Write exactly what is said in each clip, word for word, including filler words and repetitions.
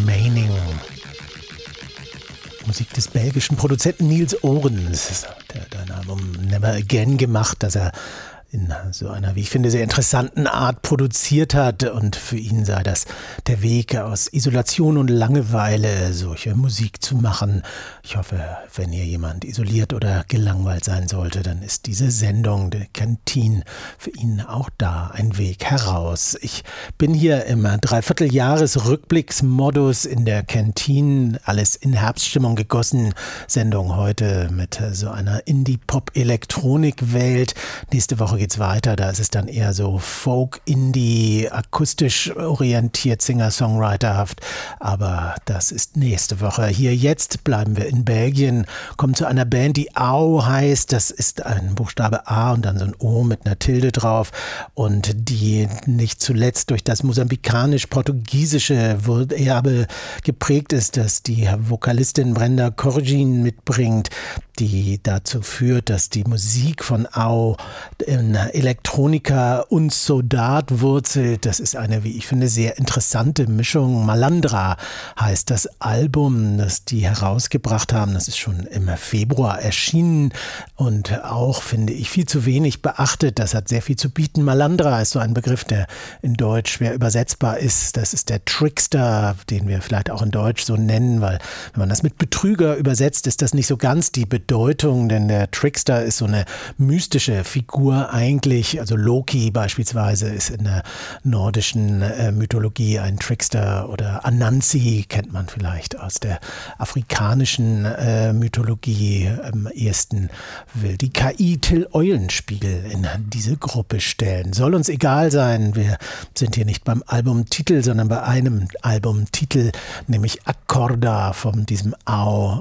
Remaining. Musik des belgischen Produzenten Niels Ohrens. Der hat ein Album Never Again gemacht, das er in so einer, wie ich finde, sehr interessanten Art produziert hat. Und für ihn sei das der Weg aus Isolation und Langeweile, solche Musik zu machen. Ich hoffe, wenn hier jemand isoliert oder gelangweilt sein sollte, dann ist diese Sendung, der Canteen, für ihn auch da ein Weg heraus. Ich bin hier im Dreivierteljahres-Rückblicksmodus in der Canteen, alles in Herbststimmung gegossen. Sendung heute mit so einer Indie-Pop-Elektronik-Welt. Nächste Woche geht's weiter, da ist es dann eher so Folk, Indie, akustisch orientiert, Singer-Songwriterhaft, aber das ist nächste Woche. Hier jetzt bleiben wir in Belgien, kommen zu einer Band, die Au heißt, das ist ein Buchstabe A und dann so ein O mit einer Tilde drauf und die nicht zuletzt durch das mosambikanisch-portugiesische Erbe geprägt ist, das die Vokalistin Brenda Corgin mitbringt, die dazu führt, dass die Musik von Au in Elektronika und Sodat wurzelt. Das ist eine, wie ich finde, sehr interessante Mischung. Malandra heißt das Album, das die herausgebracht haben. Das ist schon im Februar erschienen und auch, finde ich, viel zu wenig beachtet. Das hat sehr viel zu bieten. Malandra ist so ein Begriff, der in Deutsch schwer übersetzbar ist. Das ist der Trickster, den wir vielleicht auch in Deutsch so nennen, weil wenn man das mit Betrüger übersetzt, ist das nicht so ganz die Bedeutung, denn der Trickster ist so eine mystische Figur eigentlich, also Loki beispielsweise ist in der nordischen äh, Mythologie ein Trickster oder Anansi kennt man vielleicht aus der afrikanischen äh, Mythologie. Am ehesten will die K I Till Eulenspiegel in diese Gruppe stellen. Soll uns egal sein, wir sind hier nicht beim Albumtitel, sondern bei einem Albumtitel, nämlich Accorda von diesem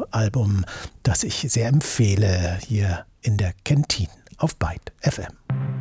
Au-Album, das ich sehr empfehle hier in der Canteen auf Byte F M.